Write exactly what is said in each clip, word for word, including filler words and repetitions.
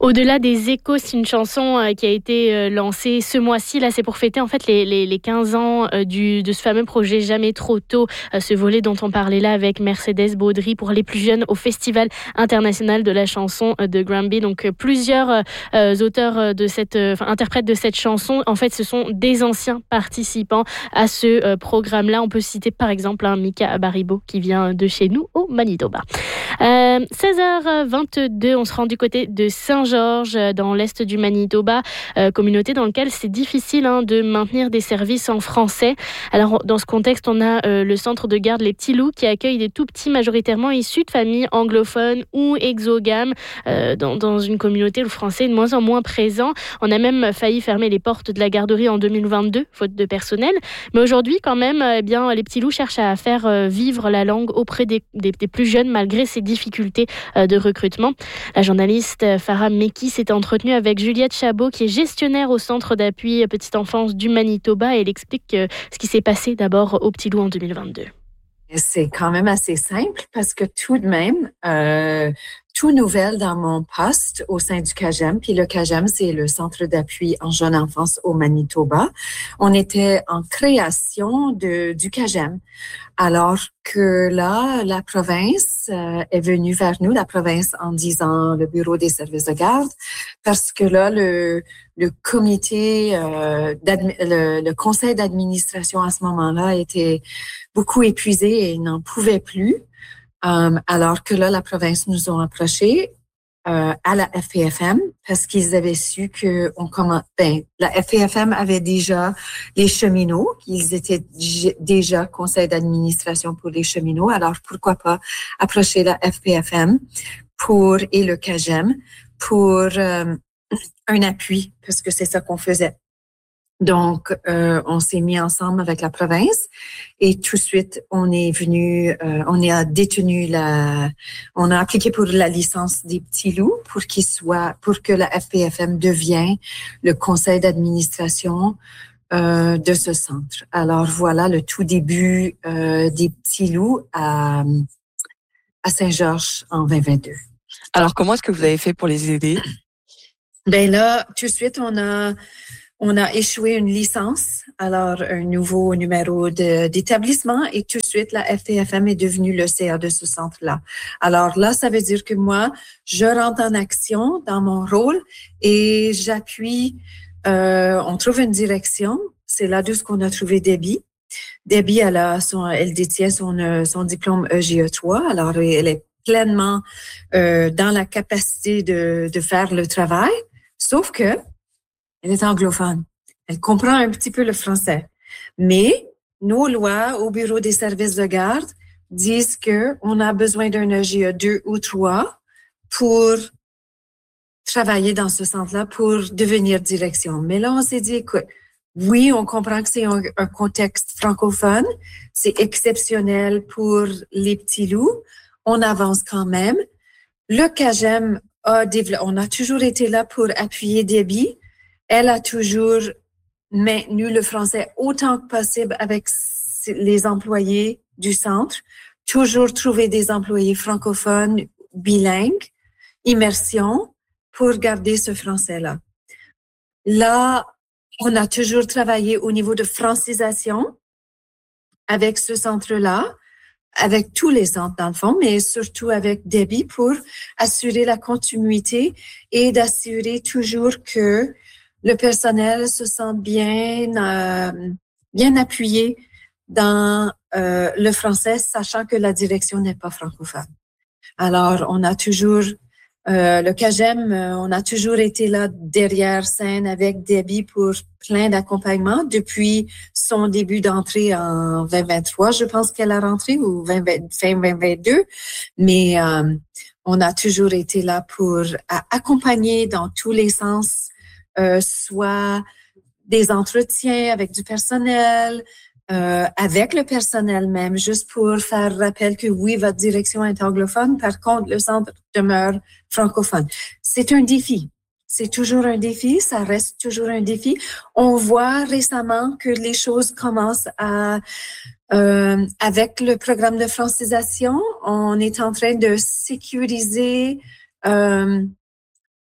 Au-delà des échos, c'est une chanson euh, qui a été euh, lancée ce mois-ci. Là, c'est pour fêter en fait les, les, les quinze ans euh, du, de ce fameux projet Jamais trop tôt, euh, ce volet dont on parlait là avec Mercedes Baudry pour les plus jeunes au Festival international de la chanson euh, de Granby. Donc euh, plusieurs euh, auteurs de cette, euh, enfin, interprètes de cette chanson, en fait, ce sont des anciens participants à ce euh, programme-là. On peut citer par exemple hein, Mika Baribo qui vient de chez nous au Manitoba. Euh, seize heures vingt-deux, on se rend du côté de Saint-Georges, dans l'est du Manitoba, euh, communauté dans laquelle c'est difficile hein, de maintenir des services en français. Alors, dans ce contexte, on a euh, le centre de garde Les Petits Loups qui accueille des tout-petits majoritairement issus de familles anglophones ou exogames euh, dans, dans une communauté où le français est de moins en moins présent. On a même failli fermer les portes de la garderie en deux mille vingt-deux, faute de personnel. Mais aujourd'hui, quand même, eh bien, Les Petits Loups cherchent à faire euh, vivre la langue auprès des, des, des plus jeunes, malgré ces difficultés euh, de recrutement. La journaliste euh, Farah Meki s'est entretenue avec Juliette Chabot, qui est gestionnaire au centre d'appui Petite Enfance du Manitoba, et elle explique euh, ce qui s'est passé d'abord au Petit Loup en deux mille vingt-deux. C'est quand même assez simple parce que tout de même, euh, tout nouvelle dans mon poste au sein du C A G E M, puis le C A G E M, c'est le Centre d'appui en jeune enfance au Manitoba. On était en création de, du C A G E M. Alors que là, la province euh, est venue vers nous, la province en disant le Bureau des services de garde, parce que là, le, le comité, euh, le, le conseil d'administration à ce moment-là était beaucoup épuisé et n'en pouvait plus. Um, alors que là, la province nous a approchés euh, à la F P F M parce qu'ils avaient su que on comment ben la F P F M avait déjà les cheminots, ils étaient j- déjà conseil d'administration pour les cheminots. Alors pourquoi pas approcher la F P F M pour et le C A G E M pour euh, un appui parce que c'est ça qu'on faisait. Donc, euh, on s'est mis ensemble avec la province et tout de suite, on est venu, euh, on a détenu la, on a appliqué pour la licence des Petits Loups pour qu'il soit, pour que la F P F M devienne le conseil d'administration euh, de ce centre. Alors voilà le tout début euh, des Petits Loups à, à Saint-Georges en vingt vingt-deux. Alors, comment est-ce que vous avez fait pour les aider? Ben là, tout de suite, on a On a échoué une licence, alors un nouveau numéro de, d'établissement et tout de suite, la F P F M est devenue le C A de ce centre-là. Alors là, ça veut dire que moi, je rentre en action dans mon rôle et j'appuie, euh, on trouve une direction. C'est là d'où ce qu'on a trouvé Debbie. Debbie, elle, a son, elle détient son, son diplôme E G E trois, alors elle est pleinement euh, dans la capacité de, de faire le travail, sauf que elle est anglophone. Elle comprend un petit peu le français. Mais nos lois au Bureau des services de garde disent qu'on a besoin d'un E G E deux ou trois pour travailler dans ce centre-là, pour devenir direction. Mais là, on s'est dit, écoute, oui, on comprend que c'est un, un contexte francophone. C'est exceptionnel pour les Petits Loups. On avance quand même. Le C A G E M a développé, on a toujours été là pour appuyer Debbie. Elle a toujours maintenu le français autant que possible avec les employés du centre, toujours trouver des employés francophones, bilingues, immersion, pour garder ce français-là. Là, on a toujours travaillé au niveau de francisation avec ce centre-là, avec tous les centres dans le fond, mais surtout avec Debbie pour assurer la continuité et d'assurer toujours que le personnel se sent bien, euh, bien appuyé dans euh, le français, sachant que la direction n'est pas francophone. Alors, on a toujours, euh, le C A G E M, on a toujours été là derrière scène avec Debbie pour plein d'accompagnement depuis son début d'entrée en vingt vingt-trois, je pense qu'elle a rentré, ou vingt vingt, fin vingt vingt-deux, mais euh, on a toujours été là pour à, accompagner dans tous les sens. Euh, soit des entretiens avec du personnel, euh, avec le personnel même, juste pour faire rappel que oui, votre direction est anglophone, par contre, le centre demeure francophone. C'est un défi. C'est toujours un défi, ça reste toujours un défi. On voit récemment que les choses commencent à... Euh, avec le programme de francisation, on est en train de sécuriser... Euh,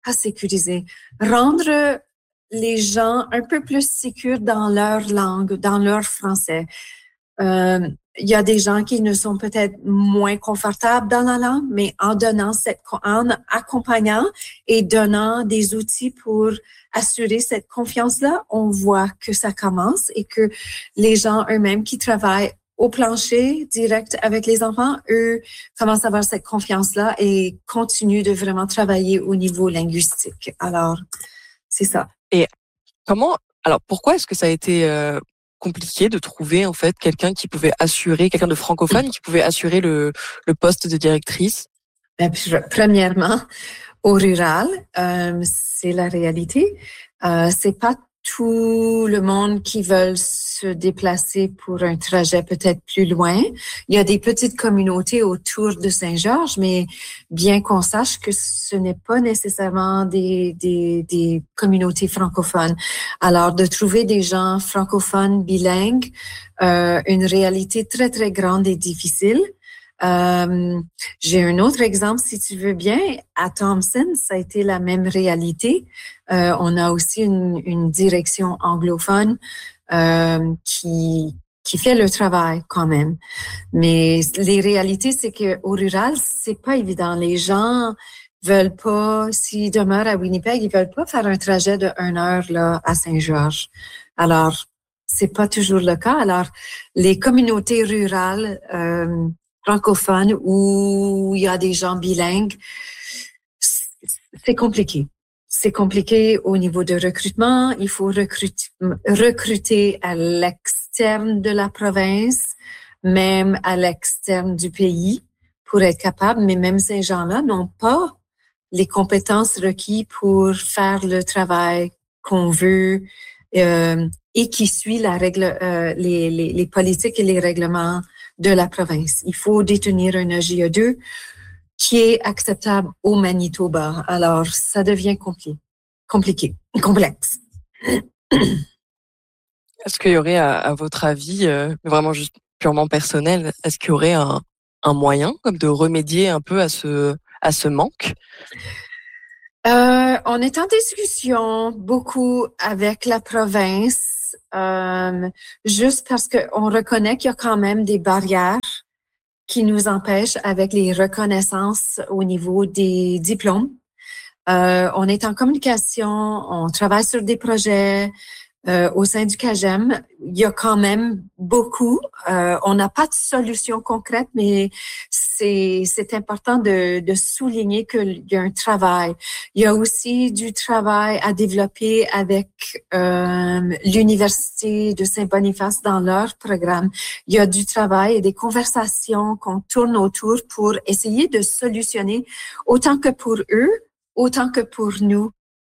pas sécurisé. Rendre les gens un peu plus sécures dans leur langue, dans leur français. Euh, il y a des gens qui ne sont peut-être moins confortables dans la langue, mais en donnant cette, en accompagnant et donnant des outils pour assurer cette confiance-là, on voit que ça commence et que les gens eux-mêmes qui travaillent au plancher direct avec les enfants, eux, commencent à avoir cette confiance-là et continuent de vraiment travailler au niveau linguistique. Alors, c'est ça. Et comment, alors pourquoi est-ce que ça a été euh, compliqué de trouver en fait quelqu'un qui pouvait assurer, quelqu'un de francophone qui pouvait assurer le, le poste de directrice? Ben, premièrement, au rural, euh, c'est la réalité. Euh, c'est pas tout le monde qui veut se déplacer pour un trajet peut-être plus loin. Il y a des petites communautés autour de Saint-Georges, mais bien qu'on sache que ce n'est pas nécessairement des, des, des communautés francophones. Alors, de trouver des gens francophones bilingues, euh, une réalité très, très grande et difficile. Euh, j'ai un autre exemple, si tu veux bien. À Thompson, ça a été la même réalité. Euh, on a aussi une, une direction anglophone euh, qui qui fait le travail quand même. Mais les réalités, c'est que au rural, c'est pas évident. Les gens veulent pas, s'ils demeurent à Winnipeg, ils veulent pas faire un trajet de une heure là à Saint-Georges. Alors, c'est pas toujours le cas. Alors, les communautés rurales euh, francophones où il y a des gens bilingues, c'est compliqué. C'est compliqué au niveau de recrutement. Il faut recruter, recruter à l'externe de la province, même à l'externe du pays pour être capable. Mais même ces gens-là n'ont pas les compétences requises pour faire le travail qu'on veut euh, et qui suit la règle, euh, les, les, les politiques et les règlements de la province. Il faut détenir un A J E deux qui est acceptable au Manitoba. Alors, ça devient compliqué, compliqué, complexe. Est-ce qu'il y aurait, à, à votre avis, euh, vraiment juste purement personnel, est-ce qu'il y aurait un, un moyen comme de remédier un peu à ce, à ce manque? Euh, on est en discussion beaucoup avec la province, euh, juste parce qu'on reconnaît qu'il y a quand même des barrières qui nous empêchent avec les reconnaissances au niveau des diplômes. Euh, on est en communication, on travaille sur des projets. Euh, au sein du C A G E M, il y a quand même beaucoup. Euh, on n'a pas de solution concrète, mais c'est c'est important de, de souligner qu'il y a un travail. Il y a aussi du travail à développer avec euh, l'Université de Saint-Boniface dans leur programme. Il y a du travail et des conversations qu'on tourne autour pour essayer de solutionner autant que pour eux, autant que pour nous.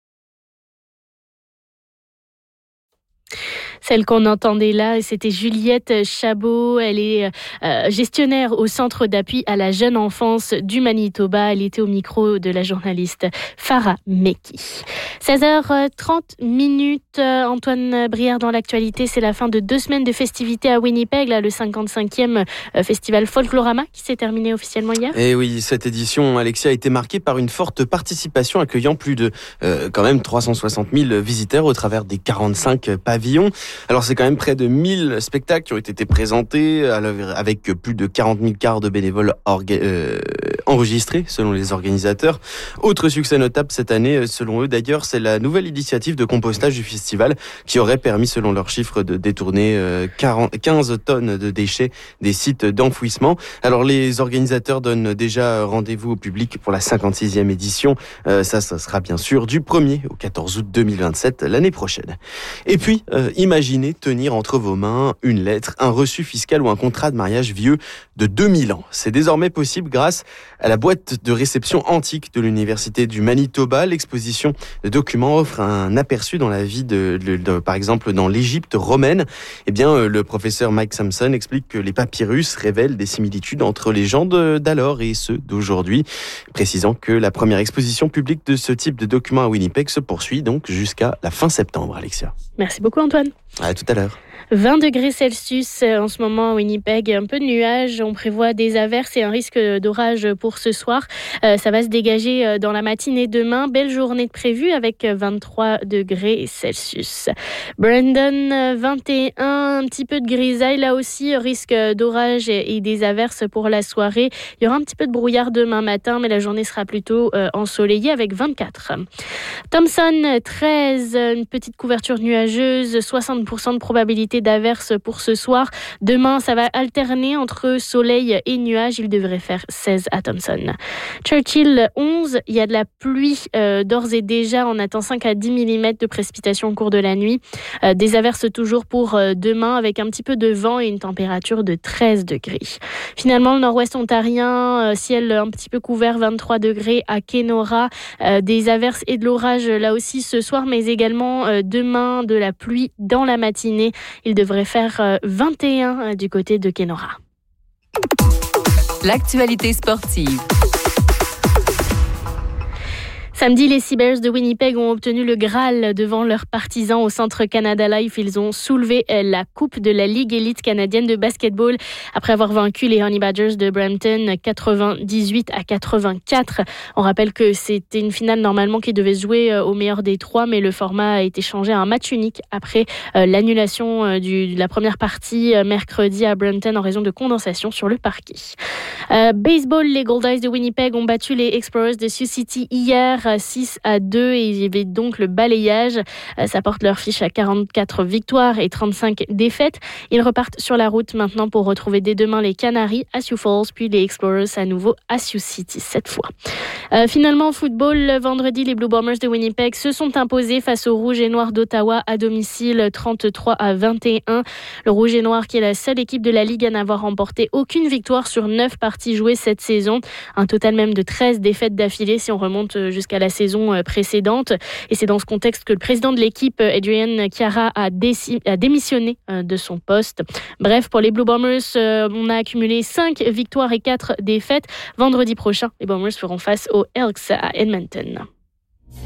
Celle qu'on entendait là, c'était Juliette Chabot. Elle est euh, gestionnaire au Centre d'appui à la jeune enfance du Manitoba. Elle était au micro de la journaliste Farah Meki. seize heures trente minutes. Antoine Brière dans l'actualité. C'est la fin de deux semaines de festivités à Winnipeg, là, le cinquante-cinquième festival Folklorama qui s'est terminé officiellement hier. Et oui, cette édition, Alexia, a été marquée par une forte participation, accueillant plus de euh, quand même trois cent soixante mille visiteurs au travers des quarante-cinq pavillons. Alors c'est quand même près de mille spectacles qui ont été présentés avec plus de quarante mille quarts de bénévoles orga- euh, enregistrés selon les organisateurs. Autre succès notable cette année, selon eux d'ailleurs, c'est la nouvelle initiative de compostage du festival qui aurait permis, selon leurs chiffres, de détourner quarante, quinze tonnes de déchets des sites d'enfouissement. Alors les organisateurs donnent déjà rendez-vous au public pour la cinquante-sixième édition. Euh, ça, ça sera bien sûr du premier au quatorze août deux mille vingt-sept, l'année prochaine. Et puis, euh, imaginez tenir entre vos mains une lettre, un reçu fiscal ou un contrat de mariage vieux de deux mille ans. C'est désormais possible grâce à la boîte de réception antique de l'Université du Manitoba. L'exposition de documents offre un aperçu dans la vie de, de, de par exemple, dans l'Égypte romaine. Eh bien, le professeur Mike Sampson explique que les papyrus révèlent des similitudes entre les gens de, d'alors et ceux d'aujourd'hui, précisant que la première exposition publique de ce type de documents à Winnipeg se poursuit donc jusqu'à la fin septembre, Alexia. Merci beaucoup Antoine. À tout à l'heure. vingt degrés Celsius en ce moment à Winnipeg, un peu de nuages, on prévoit des averses et un risque d'orage pour ce soir. Euh, ça va se dégager dans la matinée demain, belle journée de prévue avec vingt-trois degrés Celsius. Brandon, vingt et un, un petit peu de grisaille là aussi, risque d'orage et des averses pour la soirée. Il y aura un petit peu de brouillard demain matin, mais la journée sera plutôt euh, ensoleillée avec vingt-quatre. Thompson, treize, une petite couverture nuageuse, soixante pour cent de probabilité d'averse pour ce soir. Demain, ça va alterner entre soleil et nuages. Il devrait faire seize à Thompson. Churchill, onze. Il y a de la pluie euh, d'ores et déjà. On attend cinq à dix millimètres de précipitations au cours de la nuit. Euh, des averses toujours pour euh, demain avec un petit peu de vent et une température de treize degrés. Finalement, le nord-ouest ontarien, euh, ciel un petit peu couvert, vingt-trois degrés à Kenora. Euh, des averses et de l'orage là aussi ce soir, mais également euh, demain de la pluie dans la matinée. Il devrait faire euh, vingt et un euh, du côté de Kenora. L'actualité sportive. Samedi, les Seabears de Winnipeg ont obtenu le Graal devant leurs partisans au Centre Canada Life. Ils ont soulevé la coupe de la Ligue élite canadienne de basketball après avoir vaincu les Honey Badgers de Brampton quatre-vingt-dix-huit à quatre-vingt-quatre. On rappelle que c'était une finale normalement qui devait se jouer au meilleur des trois, mais le format a été changé à un match unique après l'annulation du, de la première partie mercredi à Brampton en raison de condensation sur le parquet. Euh, baseball, les Gold Eyes de Winnipeg ont battu les Explorers de Sioux City hier six à deux et ils évitent donc le balayage. Ça porte leur fiche à quarante-quatre victoires et trente-cinq défaites. Ils repartent sur la route maintenant pour retrouver dès demain les Canaries à Sioux Falls, puis les Explorers à nouveau à Sioux City cette fois. Euh, finalement, en football, vendredi, les Blue Bombers de Winnipeg se sont imposés face aux Rouges et Noirs d'Ottawa à domicile trente-trois à vingt et un. Le Rouge et Noir qui est la seule équipe de la Ligue à n'avoir remporté aucune victoire sur neuf parties jouées cette saison. Un total même de treize défaites d'affilée si on remonte jusqu'à la saison précédente. Et c'est dans ce contexte que le président de l'équipe, Adrian Chiara, a, déci- a démissionné de son poste. Bref, pour les Blue Bombers, on a accumulé cinq victoires et quatre défaites. Vendredi prochain, les Bombers feront face aux Elks à Edmonton.